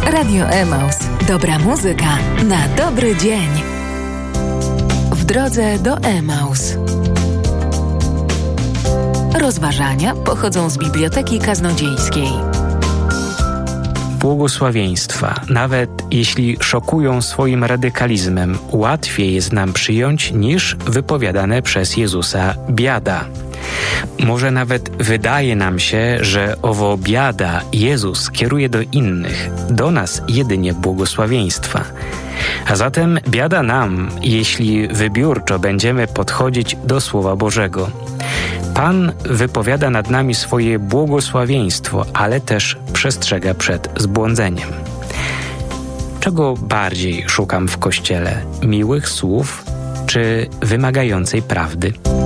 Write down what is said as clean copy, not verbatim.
Radio Emaus. Dobra muzyka na dobry dzień. W drodze do Emaus. Rozważania pochodzą z Biblioteki Kaznodziejskiej. Błogosławieństwa, nawet jeśli szokują swoim radykalizmem, łatwiej jest nam przyjąć niż wypowiadane przez Jezusa biada. Może nawet wydaje nam się, że owo biada Jezus kieruje do innych, do nas jedynie błogosławieństwa. A zatem biada nam, jeśli wybiórczo będziemy podchodzić do Słowa Bożego. Pan wypowiada nad nami swoje błogosławieństwo, ale też przestrzega przed zbłądzeniem. Czego bardziej szukam w Kościele? Miłych słów czy wymagającej prawdy?